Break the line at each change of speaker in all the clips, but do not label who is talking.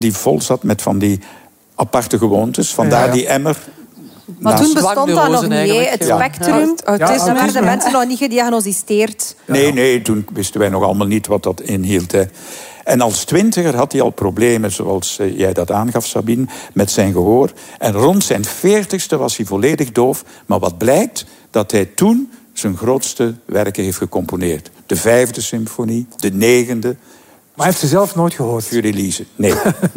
die vol zat met van die aparte gewoontes. Vandaar die emmer.
Maar toen bestond dat nog niet, het spectrum. Autisme werden mensen nog niet gediagnosticeerd.
Nee, toen wisten wij nog allemaal niet wat dat inhield. Hè. En als 20er had hij al problemen, zoals jij dat aangaf, Sabine, met zijn gehoor. En rond zijn 40ste was hij volledig doof. Maar wat blijkt, dat hij toen zijn grootste werken heeft gecomponeerd. De 5e symfonie, de 9e...
Maar hij heeft ze zelf nooit gehoord.
Furelize. Nee.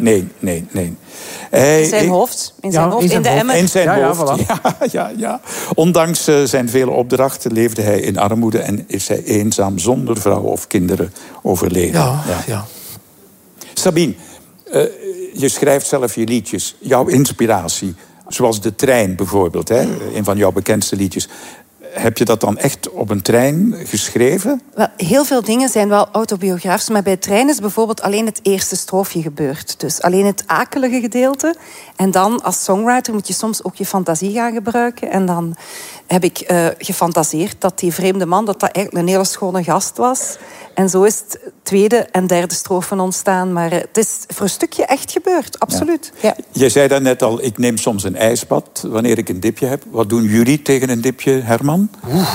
In zijn hoofd. In de emmer.
In zijn hoofd,
voilà.
ja. Ondanks zijn vele opdrachten leefde hij in armoede... en is hij eenzaam zonder vrouw of kinderen overleden.
Ja.
Sabine, je schrijft zelf je liedjes. Jouw inspiratie, zoals De Trein bijvoorbeeld... Hè, een van jouw bekendste liedjes... Heb je dat dan echt op een trein geschreven?
Wel, heel veel dingen zijn wel autobiografisch. Maar bij De Trein is bijvoorbeeld alleen het eerste stroofje gebeurd. Dus alleen het akelige gedeelte. En dan als songwriter moet je soms ook je fantasie gaan gebruiken. En dan heb ik gefantaseerd dat die vreemde man... dat eigenlijk een hele schone gast was. En zo is het tweede en derde strofen ontstaan. Maar het is voor een stukje echt gebeurd, absoluut. Ja.
Je zei daarnet al, ik neem soms een ijsbad wanneer ik een dipje heb. Wat doen jullie tegen een dipje, Herman?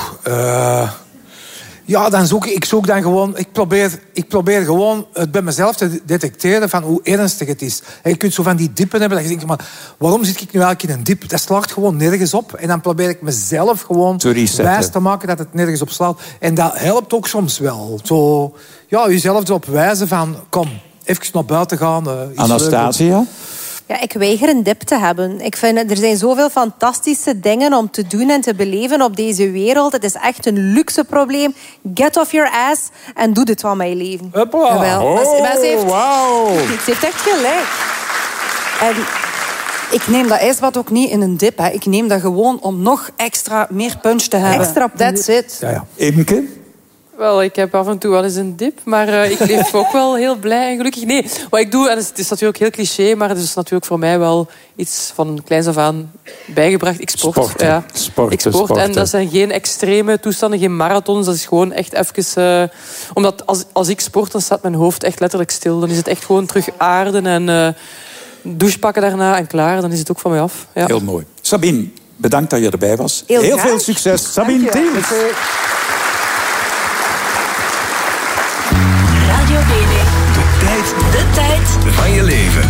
Dan zoek ik dan gewoon... Ik probeer gewoon het bij mezelf te detecteren van hoe ernstig het is. En je kunt zo van die dippen hebben dat je denkt... maar waarom zit ik nu eigenlijk in een dip? Dat slaagt gewoon nergens op. En dan probeer ik mezelf gewoon wijs te maken dat het nergens op slaat. En dat helpt ook soms wel. Zo, jezelf erop wijzen van... kom, even naar buiten gaan.
Anastasia?
Ja, ik weiger een dip te hebben. Ik vind, er zijn zoveel fantastische dingen om te doen en te beleven op deze wereld. Het is echt een luxe probleem. Get off your ass en doe dit wat met je leven.
Jawel.
Ze heeft echt gelijk. En ik neem dat ijsbad ook niet in een dip. Hè. Ik neem dat gewoon om nog meer punch te hebben. That's it.
Ja.
Ebenke?
Wel, ik heb af en toe wel eens een dip, maar ik leef ook wel heel blij en gelukkig. Nee, wat ik doe, en het is natuurlijk heel cliché, maar het is natuurlijk voor mij wel iets van kleins af aan bijgebracht. Ik sport. Ik sport. En dat zijn geen extreme toestanden, geen marathons. Dat is gewoon echt even... omdat als ik sport, dan staat mijn hoofd echt letterlijk stil. Dan is het echt gewoon terug aarden en douche pakken daarna en klaar. Dan is het ook van mij af. Ja.
Heel mooi. Sabine, bedankt dat je erbij was.
Heel
veel succes. Sabine Thiel.
De tijd van je leven.